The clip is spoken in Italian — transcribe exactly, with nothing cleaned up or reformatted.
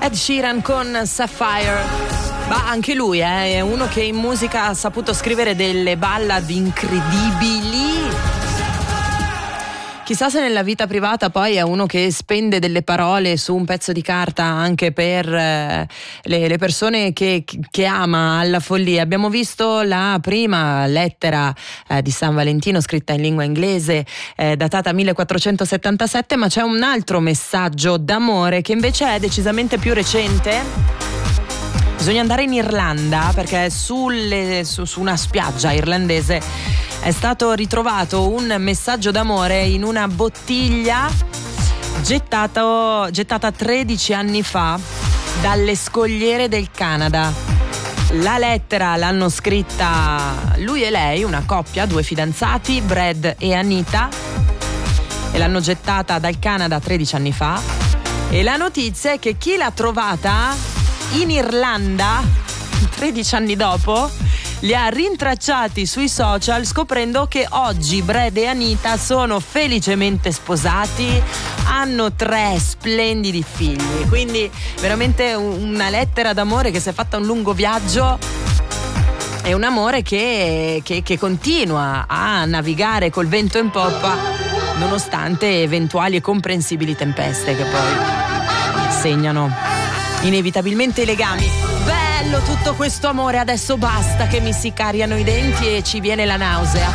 Ed Sheeran con Sapphire. Ma anche lui eh, è uno che in musica ha saputo scrivere delle ballad incredibili. Chissà se nella vita privata poi è uno che spende delle parole su un pezzo di carta anche per eh, le, le persone che, che ama alla follia. Abbiamo visto la prima lettera eh, di San Valentino scritta in lingua inglese, eh, datata millequattrocentosettantasette, ma c'è un altro messaggio d'amore che invece è decisamente più recente. Bisogna andare in Irlanda perché sulle, su, su una spiaggia irlandese è stato ritrovato un messaggio d'amore in una bottiglia gettato, gettata tredici anni fa dalle scogliere del Canada. La lettera l'hanno scritta lui e lei, una coppia, due fidanzati, Brad e Anita, e l'hanno gettata dal Canada tredici anni fa. E la notizia è che chi l'ha trovata in Irlanda tredici anni dopo li ha rintracciati sui social, scoprendo che oggi Brad e Anita sono felicemente sposati, hanno tre splendidi figli. Quindi veramente una lettera d'amore che si è fatta un lungo viaggio. È un amore che, che, che continua a navigare col vento in poppa nonostante eventuali e comprensibili tempeste che poi segnano inevitabilmente i legami. Bello tutto questo amore, adesso basta che mi si cariano i denti e ci viene la nausea.